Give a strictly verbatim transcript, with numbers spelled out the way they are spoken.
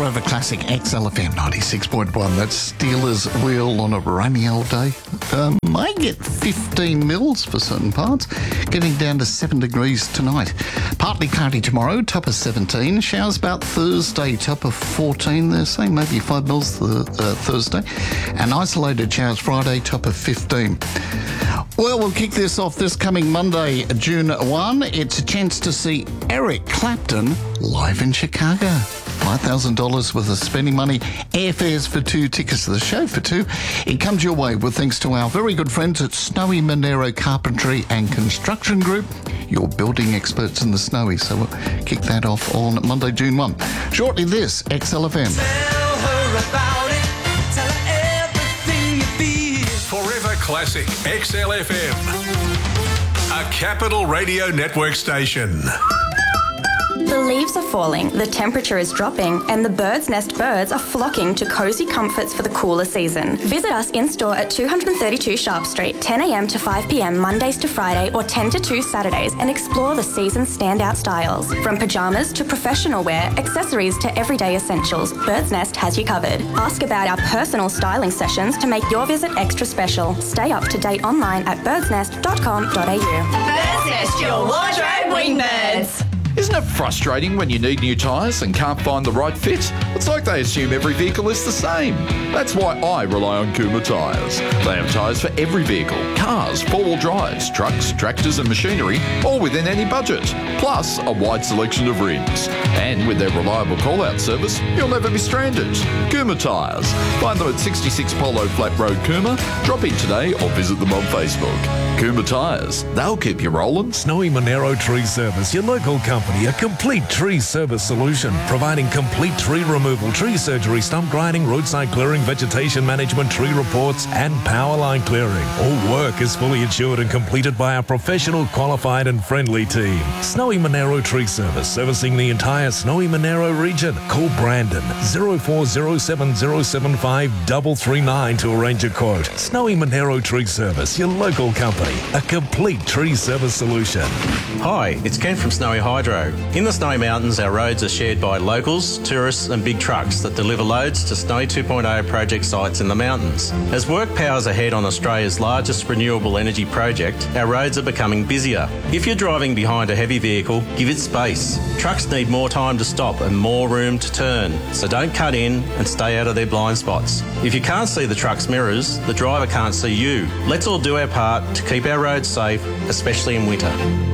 Forever Classic X L F M ninety-six point one. That's Steelers Wheel on a rainy old day. Um, might get fifteen mils for certain parts. Getting down to seven degrees tonight. Partly cloudy tomorrow, top of seventeen. Showers about Thursday, top of fourteen. They're saying maybe five mils the, uh, Thursday. And isolated showers Friday, top of fifteen. Well, we'll kick this off this coming Monday, June first. It's a chance to see Eric Clapton live in Chicago. five thousand dollars worth of spending money, airfares for two, tickets to the show for two. It comes your way with thanks to our very good friends at Snowy Monero Carpentry and Construction Group, your building experts in the snowy. So we'll kick that off on Monday, June first. Shortly this, X L F M. Tell her about it. Tell her everything you feel. Forever Classic X L F M, a Capital Radio Network station. The leaves are falling, the temperature is dropping, and the Bird's Nest birds are flocking to cosy comforts for the cooler season. Visit us in-store at two thirty-two Sharp Street, ten a.m. to five p.m. Mondays to Friday or ten to two Saturdays, and explore the season's standout styles. From pyjamas to professional wear, accessories to everyday essentials, Bird's Nest has you covered. Ask about our personal styling sessions to make your visit extra special. Stay up to date online at birds nest dot com dot a u. Bird's Nest, your wardrobe wingbirds. Isn't it frustrating when you need new tyres and can't find the right fit? It's like they assume every vehicle is the same. That's why I rely on Kuma Tyres. They have tyres for every vehicle, cars, four-wheel drives, trucks, tractors and machinery, all within any budget. Plus, a wide selection of rims. And with their reliable call-out service, you'll never be stranded. Kuma Tyres. Find them at sixty-six Polo Flat Road, Kuma. Drop in today or visit them on Facebook. Kuma Tyres. They'll keep you rolling. Snowy Monero Tree Service, your local company, a complete tree service solution, providing complete tree removal, tree surgery, stump grinding, roadside clearing, vegetation management, tree reports, and power line clearing. All work is fully insured and completed by our professional, qualified, and friendly team. Snowy Monero Tree Service, servicing the entire Snowy Monero region. Call Brandon zero four zero seven zero seven five three three nine to arrange a quote. Snowy Monero Tree Service, your local company, a complete tree service solution. Hi, it's Ken from Snowy Hydro. In the Snowy Mountains, our roads are shared by locals, tourists and big trucks that deliver loads to Snowy two point oh project sites in the mountains. As work powers ahead on Australia's largest renewable energy project, our roads are becoming busier. If you're driving behind a heavy vehicle, give it space. Trucks need more time to stop and more room to turn, so don't cut in and stay out of their blind spots. If you can't see the truck's mirrors, the driver can't see you. Let's all do our part to keep our roads safe, especially in winter.